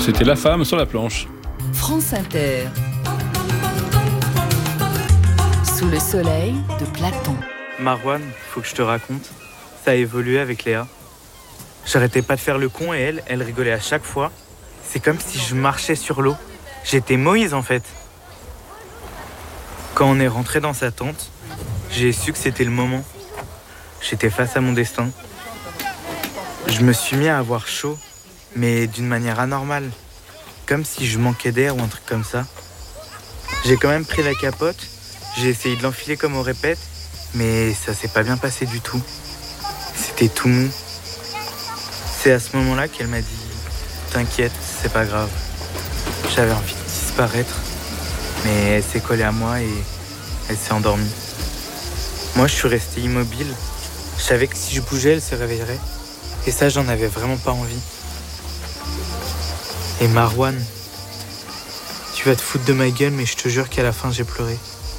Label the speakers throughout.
Speaker 1: C'était La Femme sur la planche.
Speaker 2: France Inter. Sous le soleil de Platon.
Speaker 3: Marouane, faut que je te raconte. Ça a évolué avec Léa. J'arrêtais pas de faire le con et elle rigolait à chaque fois. C'est comme si je marchais sur l'eau. J'étais Moïse en fait. Quand on est rentré dans sa tente, j'ai su que c'était le moment. J'étais face à mon destin. Je me suis mis à avoir chaud, mais d'une manière anormale. Comme si je manquais d'air ou un truc comme ça. J'ai quand même pris la capote, j'ai essayé de l'enfiler comme au répète, mais ça s'est pas bien passé du tout. C'était tout mou. C'est à ce moment-là qu'elle m'a dit « T'inquiète, c'est pas grave ». J'avais envie de disparaître, mais elle s'est collée à moi et elle s'est endormie. Moi, je suis resté immobile. Je savais que si je bougeais, elle se réveillerait. Et ça, j'en avais vraiment pas envie. Et Marouane, tu vas te foutre de ma gueule, mais je te jure qu'à la fin, j'ai pleuré.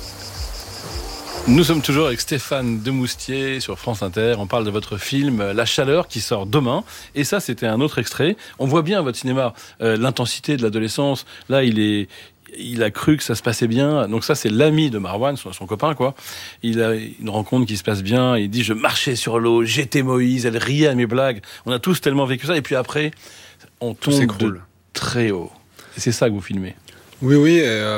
Speaker 1: Nous sommes toujours avec Stéphane Demoustier sur France Inter. On parle de votre film La Chaleur qui sort demain. Et ça, c'était un autre extrait. On voit bien à votre cinéma l'intensité de l'adolescence. Là, il a cru que ça se passait bien. Donc ça, c'est l'ami de Marouane, son copain, quoi. Il a une rencontre qui se passe bien. Il dit « Je marchais sur l'eau, j'étais Moïse ». Elle riait à mes blagues. On a tous tellement vécu ça. Et puis après, on tombe de très haut. Et c'est ça que vous filmez.
Speaker 4: Oui.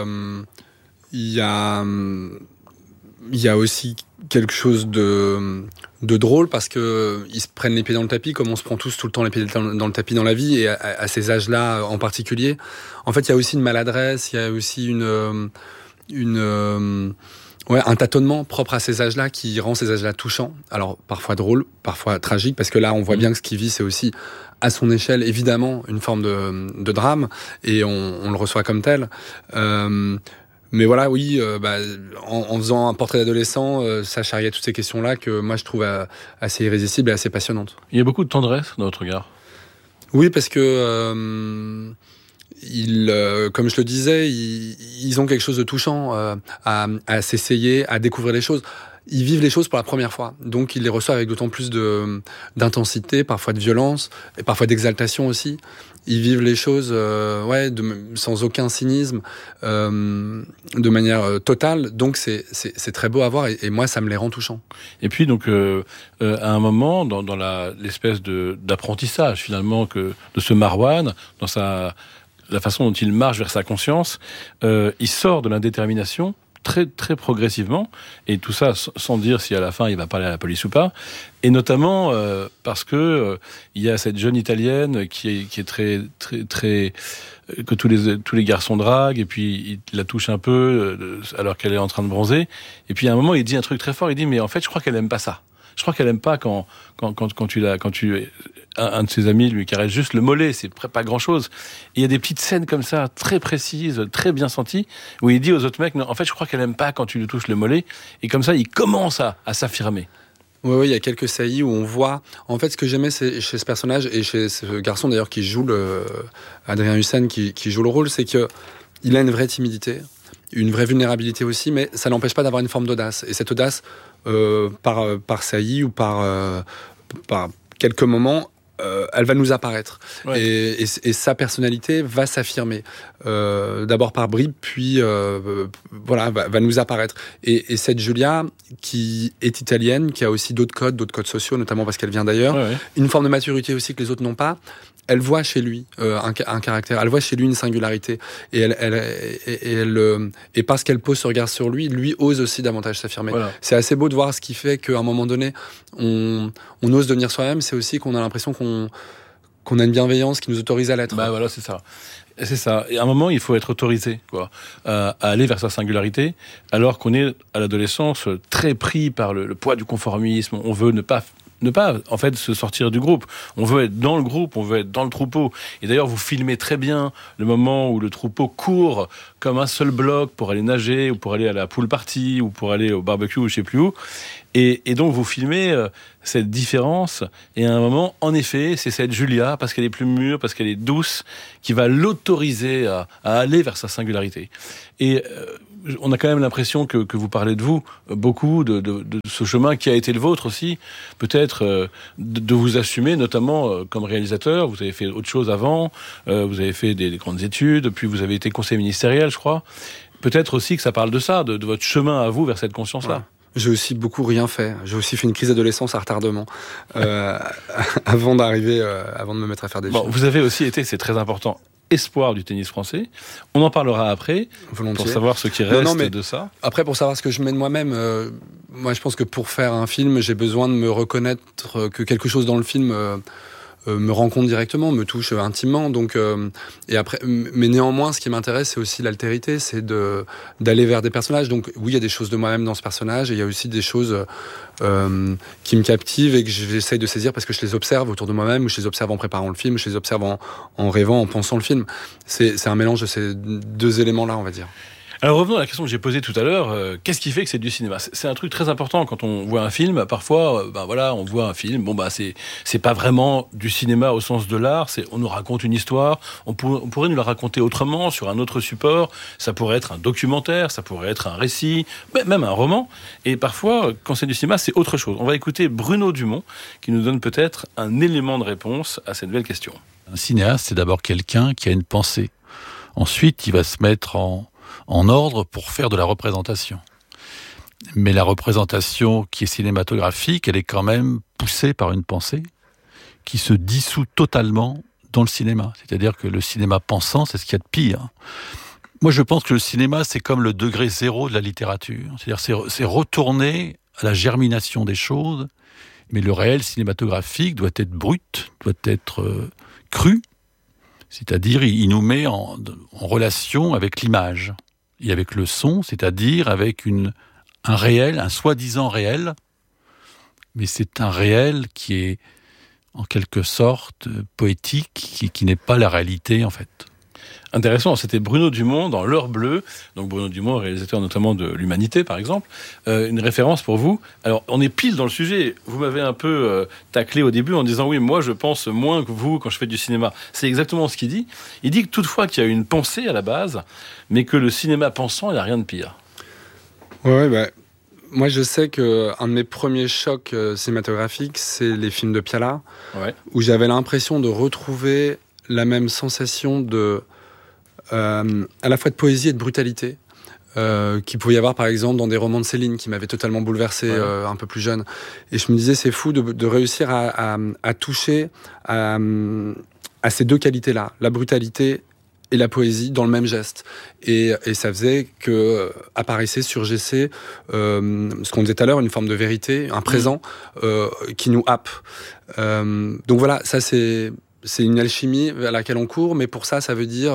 Speaker 4: Il y a aussi quelque chose de drôle parce que ils se prennent les pieds dans le tapis comme on se prend tous tout le temps les pieds dans le tapis dans la vie et à ces âges-là en particulier. En fait, il y a aussi une maladresse, il y a aussi un tâtonnement propre à ces âges-là qui rend ces âges-là touchants. Alors parfois drôle, parfois tragique, parce que là on voit bien que ce qu'il vit c'est aussi à son échelle évidemment une forme de drame et on le reçoit comme tel. Mais voilà, oui, en faisant un portrait d'adolescent, ça charriait toutes ces questions-là que moi je trouve assez irrésistibles et assez passionnantes.
Speaker 1: Il y a beaucoup de tendresse dans votre regard.
Speaker 4: Oui, parce que comme je le disais, ils ont quelque chose de touchant à s'essayer, à découvrir les choses. Ils vivent les choses pour la première fois, donc ils les reçoivent avec d'autant plus d'intensité, parfois de violence, et parfois d'exaltation aussi. Ils vivent les choses sans aucun cynisme, de manière totale, donc c'est très beau à voir, et moi ça me les rend touchants.
Speaker 1: Et puis donc à un moment, dans l'espèce d'apprentissage finalement de ce Marouane, dans la façon dont il marche vers sa conscience, il sort de l'indétermination très très progressivement, et tout ça sans dire si à la fin il va parler à la police ou pas, et notamment parce que il y a cette jeune italienne qui est très très très que tous les garçons draguent, et puis il la touche un peu alors qu'elle est en train de bronzer, et puis à un moment il dit un truc très fort, il dit mais en fait je crois qu'elle aime pas ça. Je crois qu'elle aime pas quand un de ses amis lui caresse juste le mollet, c'est pas grand chose. Et il y a des petites scènes comme ça, très précises, très bien senties, où il dit aux autres mecs, non, en fait, je crois qu'elle aime pas quand tu lui touches le mollet. Et comme ça, il commence à s'affirmer.
Speaker 4: Oui, il y a quelques saillies où on voit. En fait, ce que j'aimais chez ce personnage et chez ce garçon d'ailleurs qui joue Adrien Hussein qui joue le rôle, c'est que il a une vraie timidité, une vraie vulnérabilité aussi, mais ça n'empêche pas d'avoir une forme d'audace. Et cette audace, par saillie ou par quelques moments, elle va nous apparaître. Ouais. Et sa personnalité va s'affirmer. D'abord par bribes, puis va nous apparaître. Et cette Julia, qui est italienne, qui a aussi d'autres codes sociaux, notamment parce qu'elle vient d'ailleurs, une forme de maturité aussi que les autres n'ont pas, elle voit chez lui un caractère, elle voit chez lui une singularité, et et parce qu'elle pose ce regard sur lui ose aussi davantage s'affirmer. Voilà. C'est assez beau de voir ce qui fait qu'à un moment donné, on ose devenir soi-même. C'est aussi qu'on a l'impression qu'on a une bienveillance qui nous autorise à l'être.
Speaker 1: Bah voilà, c'est ça. C'est ça. Et à un moment, il faut être autorisé, à aller vers sa singularité, alors qu'on est à l'adolescence très pris par le poids du conformisme. On veut ne pas en fait se sortir du groupe. On veut être dans le groupe, on veut être dans le troupeau. Et d'ailleurs, vous filmez très bien le moment où le troupeau court comme un seul bloc pour aller nager, ou pour aller à la pool party, ou pour aller au barbecue, ou je sais plus où. Et donc vous filmez cette différence, et à un moment, en effet, c'est cette Julia, parce qu'elle est plus mûre, parce qu'elle est douce, qui va l'autoriser à aller vers sa singularité. Et on a quand même l'impression que vous parlez de vous beaucoup, de ce chemin qui a été le vôtre aussi, peut-être de vous assumer, notamment comme réalisateur. Vous avez fait autre chose avant, vous avez fait des grandes études, puis vous avez été conseiller ministériel, je crois. Peut-être aussi que ça parle de ça, de votre chemin à vous vers cette conscience-là.
Speaker 4: Ouais. J'ai aussi beaucoup rien fait. J'ai aussi fait une crise d'adolescence à retardement avant de me mettre à faire des films.
Speaker 1: Vous avez aussi été, c'est très important, espoir du tennis français. On en parlera après, volontiers, pour savoir ce qui reste de ça.
Speaker 4: Après, pour savoir ce que je mets de moi-même, moi je pense que pour faire un film, j'ai besoin de me reconnaître que quelque chose dans le film me rencontre directement, me touche intimement. Donc, et après, mais néanmoins, ce qui m'intéresse, c'est aussi l'altérité, c'est d'aller vers des personnages. Donc, oui, il y a des choses de moi-même dans ce personnage, et il y a aussi des choses qui me captivent et que j'essaye de saisir parce que je les observe autour de moi-même, ou je les observe en préparant le film, ou je les observe en rêvant, en pensant le film. C'est un mélange de ces deux éléments-là, on va dire.
Speaker 1: Alors revenons à la question que j'ai posée tout à l'heure. Qu'est-ce qui fait que c'est du cinéma ? C'est un truc très important quand on voit un film. Parfois, on voit un film. C'est pas vraiment du cinéma au sens de l'art. On nous raconte une histoire. On pourrait nous la raconter autrement sur un autre support. Ça pourrait être un documentaire, ça pourrait être un récit, même un roman. Et parfois, quand c'est du cinéma, c'est autre chose. On va écouter Bruno Dumont qui nous donne peut-être un élément de réponse à cette nouvelle question.
Speaker 5: Un cinéaste, c'est d'abord quelqu'un qui a une pensée. Ensuite, il va se mettre en ordre pour faire de la représentation. Mais la représentation qui est cinématographique, elle est quand même poussée par une pensée qui se dissout totalement dans le cinéma. C'est-à-dire que le cinéma pensant, c'est ce qu'il y a de pire. Moi, je pense que le cinéma, c'est comme le degré zéro de la littérature. C'est-à-dire c'est retourner à la germination des choses, mais le réel cinématographique doit être brut, doit être cru. C'est-à-dire, il nous met en relation avec l'image et avec le son, c'est-à-dire avec un réel, un soi-disant réel, mais c'est un réel qui est en quelque sorte poétique, qui n'est pas la réalité en fait.
Speaker 1: Intéressant, c'était Bruno Dumont dans L'Heure bleue. Donc Bruno Dumont, réalisateur notamment de L'Humanité, par exemple. Une référence pour vous. Alors, on est pile dans le sujet. Vous m'avez un peu taclé au début en disant « Oui, moi, je pense moins que vous quand je fais du cinéma. » C'est exactement ce qu'il dit. Il dit que toutefois qu'il y a une pensée à la base, mais que le cinéma pensant, il n'y a rien de pire.
Speaker 4: Moi, je sais qu'un de mes premiers chocs cinématographiques, c'est les films de Piala, où j'avais l'impression de retrouver la même sensation à la fois de poésie et de brutalité qu'il pouvait y avoir par exemple dans des romans de Céline qui m'avaient totalement bouleversé un peu plus jeune. Et je me disais c'est fou de réussir à toucher à ces deux qualités-là, la brutalité et la poésie dans le même geste. Et ça faisait que apparaissait, surgissait ce qu'on disait tout à l'heure, une forme de vérité, un présent qui nous happe. Donc voilà, ça c'est une alchimie vers laquelle on court, mais pour ça veut dire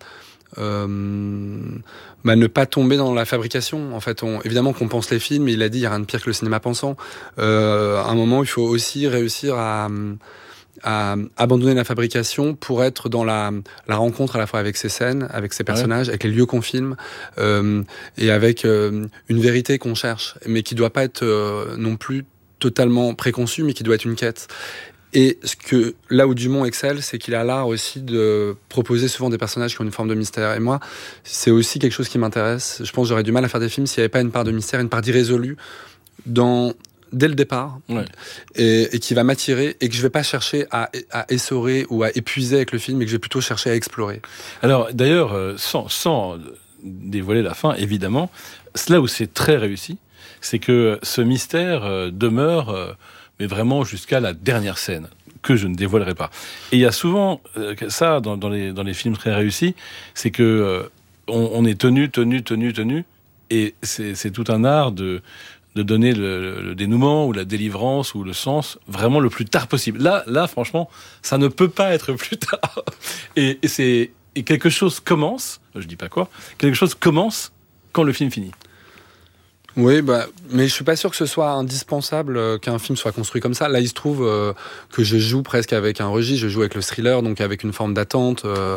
Speaker 4: ne pas tomber dans la fabrication. En fait, évidemment qu'on pense les films, mais il a dit il n'y a rien de pire que le cinéma pensant. À un moment, il faut aussi réussir à abandonner la fabrication pour être dans la rencontre à la fois avec ces scènes, avec ces personnages, avec les lieux qu'on filme, et avec une vérité qu'on cherche, mais qui ne doit pas être non plus totalement préconçue, mais qui doit être une quête. Et là où Dumont excelle, c'est qu'il a l'art aussi de proposer souvent des personnages qui ont une forme de mystère. Et moi, c'est aussi quelque chose qui m'intéresse. Je pense que j'aurais du mal à faire des films s'il n'y avait pas une part de mystère, une part d'irrésolu dès le départ, et qui va m'attirer, et que je ne vais pas chercher à essorer ou à épuiser avec le film, mais que je vais plutôt chercher à explorer.
Speaker 1: Alors, d'ailleurs, sans dévoiler la fin, évidemment, là où c'est très réussi, c'est que ce mystère demeure... mais vraiment jusqu'à la dernière scène, que je ne dévoilerai pas. Et il y a souvent ça dans les films très réussis, c'est que on est tenu, et c'est tout un art de donner le dénouement ou la délivrance ou le sens vraiment le plus tard possible. Là, franchement, ça ne peut pas être plus tard. Et quelque chose commence, je dis pas quoi, quelque chose commence quand le film finit.
Speaker 4: Oui, mais je suis pas sûr que ce soit indispensable qu'un film soit construit comme ça. Là, il se trouve que je joue presque avec un registre, je joue avec le thriller, donc avec une forme d'attente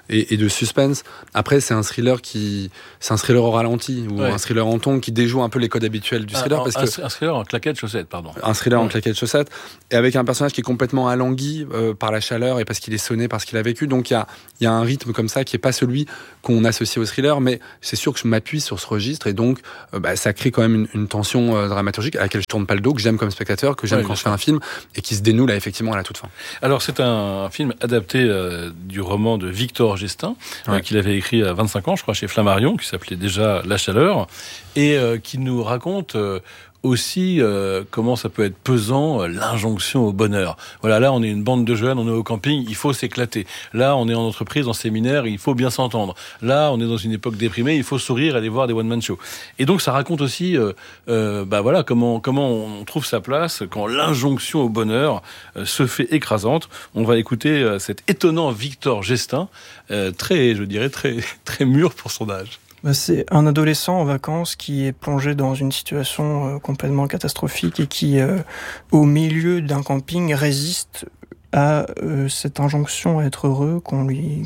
Speaker 4: et de suspense. Après, c'est un thriller au ralenti ou un thriller en ton qui déjoue un peu les codes habituels du thriller.
Speaker 1: Un thriller en claquettes chaussettes, pardon.
Speaker 4: Un thriller en claquettes chaussettes, et avec un personnage qui est complètement alangui par la chaleur et parce qu'il est sonné, parce qu'il a vécu. Donc il y a un rythme comme ça qui est pas celui qu'on associe au thriller, mais c'est sûr que je m'appuie sur ce registre et donc ça crée quand même une tension dramaturgique à laquelle je tourne pas le dos, que j'aime comme spectateur, que j'aime quand je fais un film et qui se dénoue là effectivement à la toute fin.
Speaker 1: Alors c'est un film adapté du roman de Victor Gestin, qu'il avait écrit à 25 ans, je crois, chez Flammarion, qui s'appelait déjà La Chaleur, et qui nous raconte aussi comment ça peut être pesant, l'injonction au bonheur. Voilà, là on est une bande de jeunes, on est au camping, il faut s'éclater. Là on est en entreprise, en séminaire, il faut bien s'entendre. Là on est dans une époque déprimée, il faut sourire, aller voir des one-man shows. Et donc ça raconte aussi voilà, comment on trouve sa place quand l'injonction au bonheur se fait écrasante. On va écouter cet étonnant Victor Gestin, très mûr pour son âge.
Speaker 6: C'est un adolescent en vacances qui est plongé dans une situation complètement catastrophique et qui, au milieu d'un camping, résiste à cette injonction à être heureux qu'on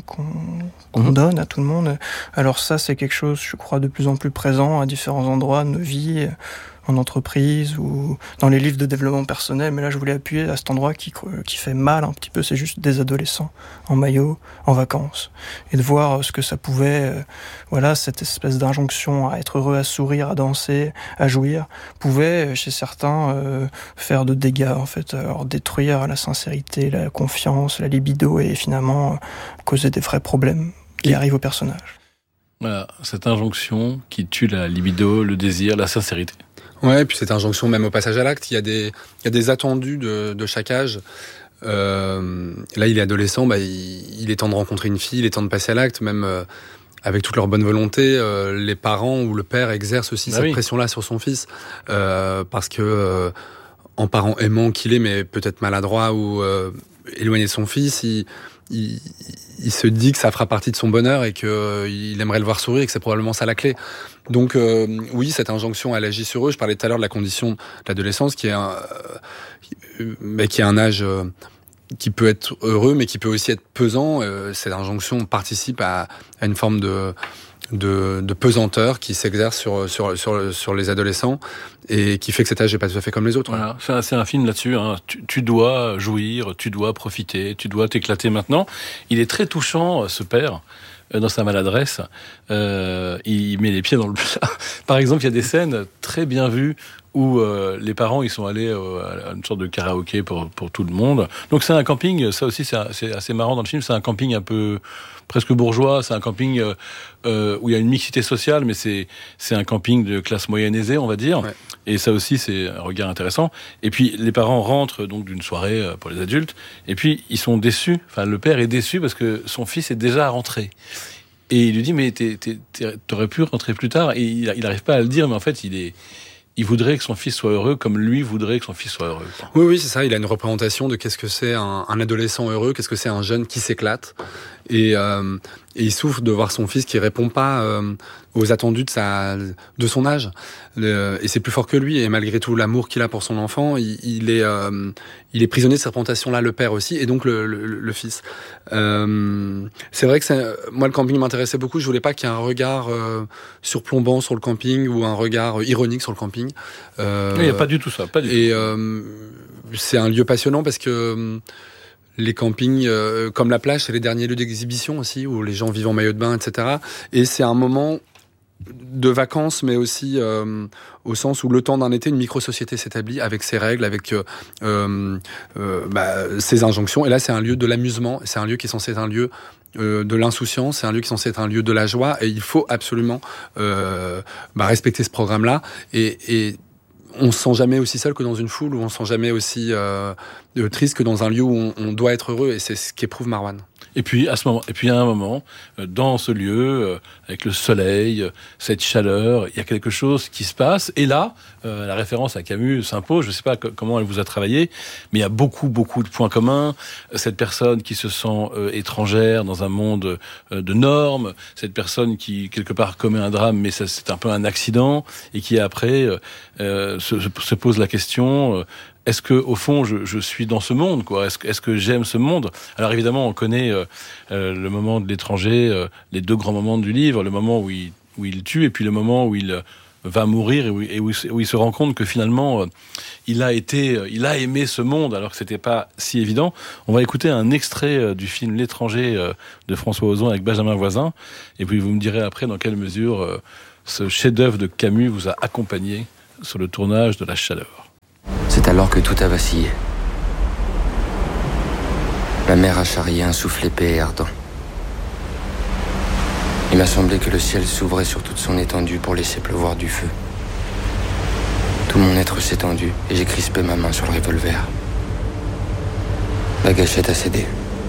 Speaker 6: donne à tout le monde. Alors ça, c'est quelque chose, je crois, de plus en plus présent à différents endroits de nos vies, en entreprise ou dans les livres de développement personnel. Mais là, je voulais appuyer à cet endroit qui fait mal un petit peu. C'est juste des adolescents en maillot, en vacances. Et de voir ce que ça pouvait, cette espèce d'injonction à être heureux, à sourire, à danser, à jouir, pouvait, chez certains, faire de dégâts, en fait. Alors, détruire la sincérité, la confiance, la libido et finalement causer des vrais problèmes qui arrivent au personnage.
Speaker 1: Voilà, cette injonction qui tue la libido, le désir, la sincérité.
Speaker 4: Ouais, et puis cette injonction même au passage à l'acte, il y a des attendus de chaque âge. Là, il est adolescent, il est temps de rencontrer une fille, il est temps de passer à l'acte, même avec toute leur bonne volonté, les parents ou le père exercent aussi cette pression-là sur son fils, parce que en parent aimant qu'il est, mais peut-être maladroit ou éloigné de son fils, il se dit que ça fera partie de son bonheur et qu'il aimerait le voir sourire et que c'est probablement ça la clé. Donc oui, cette injonction, elle agit sur eux. Je parlais tout à l'heure de la condition de l'adolescence qui est un âge qui peut être heureux mais qui peut aussi être pesant. Cette injonction participe à une forme de pesanteur qui s'exerce sur les adolescents et qui fait que cet âge n'est pas tout à fait comme les autres.
Speaker 1: Voilà. C'est un film là-dessus. Hein. Tu dois jouir, tu dois profiter, tu dois t'éclater maintenant. Il est très touchant, ce père, dans sa maladresse. Il met les pieds dans le plat. Par exemple, il y a des scènes très bien vues où les parents ils sont allés à une sorte de karaoké pour tout le monde. Donc c'est un camping, ça aussi c'est assez marrant dans le film, c'est un camping un peu presque bourgeois, c'est un camping où il y a une mixité sociale, mais c'est un camping de classe moyenne aisée, on va dire. Ouais. Et ça aussi c'est un regard intéressant. Et puis les parents rentrent donc d'une soirée pour les adultes, et puis ils sont déçus, enfin le père est déçu parce que son fils est déjà rentré. Et il lui dit mais t'aurais pu rentrer plus tard, et il n'arrive pas à le dire, mais en fait il voudrait que son fils soit heureux comme lui voudrait que son fils soit heureux.
Speaker 4: Oui, c'est ça. Il a une représentation de qu'est-ce que c'est un adolescent heureux, qu'est-ce que c'est un jeune qui s'éclate. Et il souffre de voir son fils qui répond pas aux attendus de son âge. Et c'est plus fort que lui. Et malgré tout l'amour qu'il a pour son enfant, il est prisonnier de cette représentation-là, le père aussi, et donc le fils. C'est vrai que moi, le camping m'intéressait beaucoup. Je voulais pas qu'il y ait un regard surplombant sur le camping ou un regard ironique sur le camping.
Speaker 1: Il n'y a pas du tout ça. Pas du tout.
Speaker 4: C'est un lieu passionnant parce que les campings, comme la plage, c'est les derniers lieux d'exhibition aussi, où les gens vivent en maillot de bain, etc. Et c'est un moment de vacances, mais aussi au sens où le temps d'un été, une micro-société s'établit avec ses règles, avec ses injonctions. Et là, c'est un lieu de l'amusement, c'est un lieu qui est censé être un lieu de l'insouciance, c'est un lieu qui est censé être un lieu de la joie, et il faut absolument respecter ce programme-là. Et on se sent jamais aussi seul que dans une foule, ou on se sent jamais aussi triste que dans un lieu où on doit être heureux, et c'est ce qu'éprouve Marwan.
Speaker 1: Et puis à un moment, dans ce lieu, avec le soleil, cette chaleur, il y a quelque chose qui se passe. Et là, la référence à Camus s'impose. Je ne sais pas comment elle vous a travaillé, mais il y a beaucoup de points communs. Cette personne qui se sent étrangère dans un monde de normes, cette personne qui quelque part commet un drame, mais ça, c'est un peu un accident, et qui après se pose la question, est-ce que au fond je suis dans ce monde, quoi? Est-ce que j'aime ce monde? Alors évidemment, on connaît le moment de l'étranger, les deux grands moments du livre, le moment où il tue et puis le moment où il va mourir et où il se rend compte que finalement il a aimé ce monde alors que c'était pas si évident. On va écouter un extrait du film L'étranger de François Ozon avec Benjamin Voisin et puis vous me direz après dans quelle mesure ce chef-d'œuvre de Camus vous a accompagné sur le tournage de La Chaleur.
Speaker 7: C'est alors que tout a vacillé. La mer a charrié un souffle épais et ardent. Il m'a semblé que le ciel s'ouvrait sur toute son étendue pour laisser pleuvoir du feu. Tout mon être s'est tendu et j'ai crispé ma main sur le revolver. La gâchette a cédé.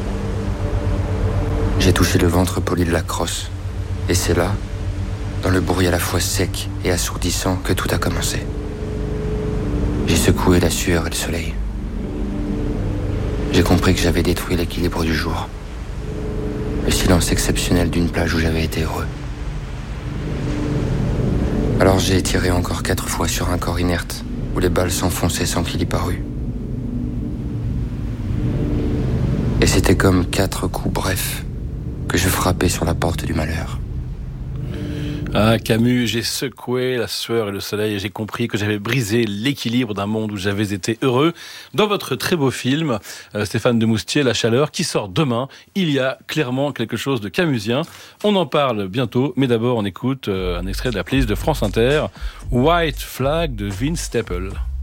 Speaker 7: J'ai touché le ventre poli de la crosse. Et c'est là, dans le bruit à la fois sec et assourdissant, que tout a commencé. J'ai secoué la sueur et le soleil. J'ai compris que j'avais détruit l'équilibre du jour. Le silence exceptionnel d'une plage où j'avais été heureux. Alors j'ai tiré encore 4 fois sur un corps inerte, où les balles s'enfonçaient sans qu'il y parût. Et c'était comme 4 coups brefs que je frappais sur la porte du malheur.
Speaker 1: Ah, Camus, j'ai secoué la sueur et le soleil et j'ai compris que j'avais brisé l'équilibre d'un monde où j'avais été heureux. Dans votre très beau film, Stéphane Demoustier, La Chaleur, qui sort demain, il y a clairement quelque chose de camusien. On en parle bientôt, mais d'abord on écoute un extrait de la playlist de France Inter, White Flag de Vince Staples.